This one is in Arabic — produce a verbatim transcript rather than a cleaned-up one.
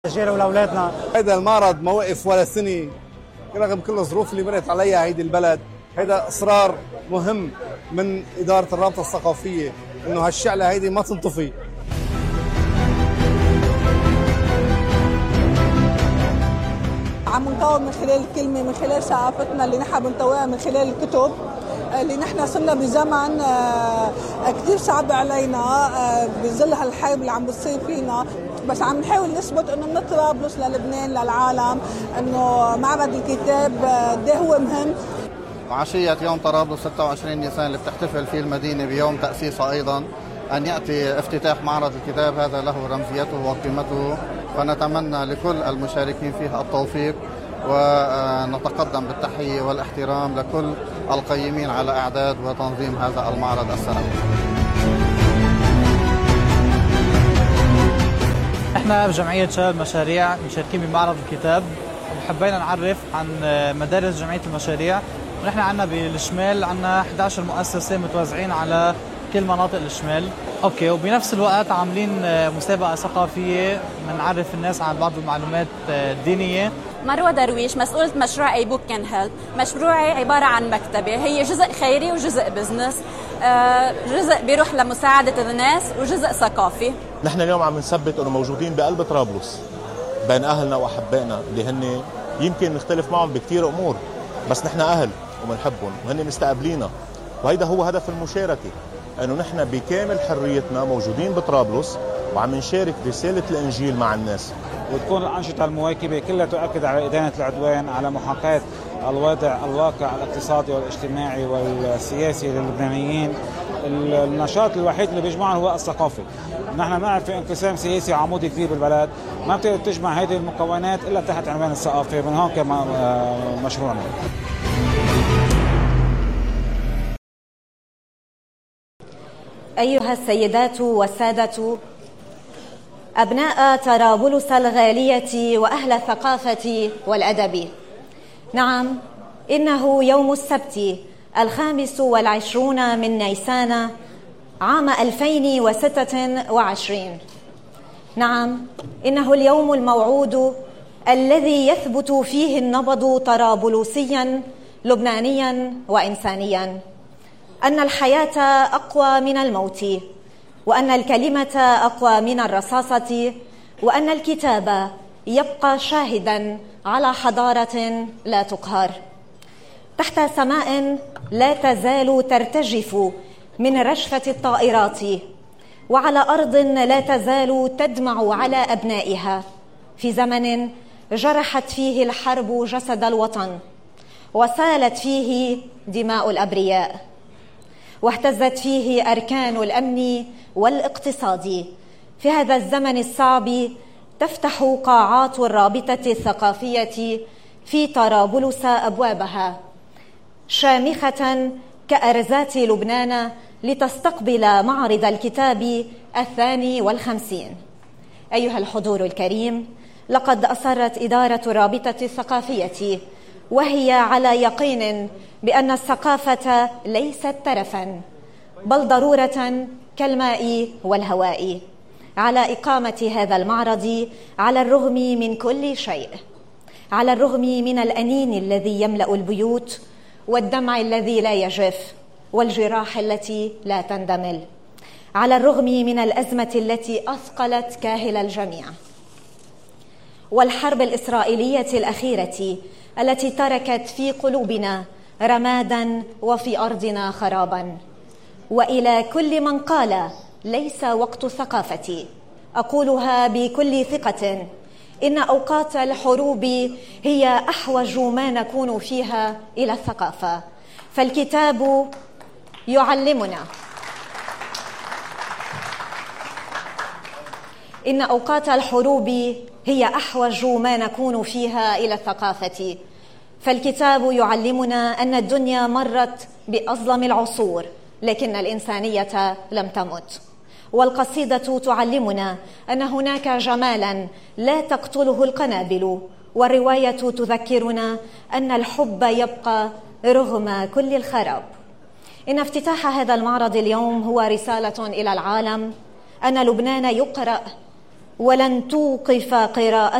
رجاله ولاولادنا. هيدا المعرض ما وقف ولا سنه رغم كل الظروف اللي مرت عليها هيدي البلد. هيدا اصرار مهم من اداره الرابطه الثقافيه انه هالشعله هيدي ما تنطفي. عم نطور من خلال الكلمه، من خلال ثقافتنا اللي نحن بنطورها من خلال الكتب اللي نحن صرنا بزمن كثير صعب علينا بظل هالحرب اللي عم بتصير فينا، بس عم نحاول نثبت انه من طرابلس للبنان للعالم انه معرض الكتاب ده هو مهم. عشية يوم طرابلس ستة وعشرين نيسان اللي بتحتفل فيه المدينة بيوم تأسيسها أيضا، أن يأتي افتتاح معرض الكتاب هذا له رمزيته وقيمته، فنتمنى لكل المشاركين فيه التوفيق، ونتقدم بالتحية والاحترام لكل القيمين على إعداد وتنظيم هذا المعرض السنوي. احنا بجمعية شباب مشاريع مشاركين بمعرض الكتاب، وحبينا نعرف عن مدارس جمعية المشاريع. ونحن عنا بالشمال عنا إحدى عشرة مؤسسة متوزعين على كل مناطق الشمال. اوكي، وبنفس الوقت عاملين مسابقة ثقافية بنعرف الناس عن بعض المعلومات الدينية. مروة درويش، مسؤولة مشروع اي بوك كان هيلب. مشروعي عبارة عن مكتبة، هي جزء خيري وجزء بزنس، جزء بيروح لمساعدة الناس وجزء ثقافي. نحن اليوم عم نثبت انه موجودين بقلب طرابلس بين اهلنا واحبائنا اللي هن يمكن نختلف معهم بكثير امور، بس نحن اهل وبنحبهم وهن مستقبلينا، وهيدا هو هدف المشاركة، انه نحن بكامل حريتنا موجودين بطرابلس وعم نشارك رسالة الانجيل مع الناس. وتكون الأنشطة المواكبة كلها تؤكد على إدانة العدوان، على محاكاة الوضع الواقع الاقتصادي والاجتماعي والسياسي للبنانيين. النشاط الوحيد اللي بيجمعنا هو الثقافي. نحن بنعرف في انقسام سياسي عمودي كبير بالبلد، ما بتقدر تجمع هذه المكونات إلا تحت عنوان الثقافة، من هون كمان مشروعنا. أيها السيدات والسادة، أبناء طرابلس الغالية وأهل الثقافة والأدب، نعم، إنه يوم السبت الخامس والعشرون من نيسان عام ألفين وستة وعشرين. نعم، إنه اليوم الموعود الذي يثبت فيه النبض طرابلسيا لبنانيا وإنسانيا، أن الحياة أقوى من الموت، وأن الكلمة أقوى من الرصاصة، وأن الكتاب يبقى شاهدا على حضارة لا تقهر، تحت سماء لا تزال ترتجف من رشفة الطائرات، وعلى أرض لا تزال تدمع على أبنائها، في زمن جرحت فيه الحرب جسد الوطن، وسالت فيه دماء الأبرياء، واهتزت فيه أركان الأمن والاقتصاد. في هذا الزمن الصعب تفتح قاعات الرابطة الثقافية في طرابلس أبوابها شامخة كأرزات لبنان لتستقبل معرض الكتاب الثاني والخمسين. أيها الحضور الكريم، لقد أصرت إدارة الرابطة الثقافية وهي على يقين بأن الثقافة ليست ترفاً بل ضرورة كالماء والهواء، على إقامة هذا المعرض على الرغم من كل شيء، على الرغم من الأنين الذي يملأ البيوت، والدمع الذي لا يجف، والجراح التي لا تندمل، على الرغم من الأزمة التي أثقلت كاهل الجميع، والحرب الإسرائيلية الأخيرة التي تركت في قلوبنا رمادا وفي أرضنا خرابا. وإلى كل من قال ليس وقت الثقافة، أقولها بكل ثقة، إن أوقات الحروب هي أحوج ما نكون فيها إلى الثقافة، فالكتاب يعلمنا إن أوقات الحروب هي أحوج ما نكون فيها إلى الثقافة، فالكتاب يعلمنا أن الدنيا مرت بأظلم العصور لكن الإنسانية لم تمت، والقصيدة تعلمنا أن هناك جمالا لا تقتله القنابل، والرواية تذكرنا أن الحب يبقى رغم كل الخراب. إن افتتاح هذا المعرض اليوم هو رسالة إلى العالم أن لبنان يقرأ ولن توقف قراءته